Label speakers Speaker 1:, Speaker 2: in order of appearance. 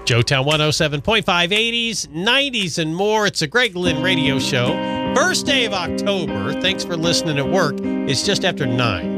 Speaker 1: Joetown 107.5, 80s, 90s, and more. It's a Greg Lynn radio show. First day of October. Thanks for listening at work. It's just after 9.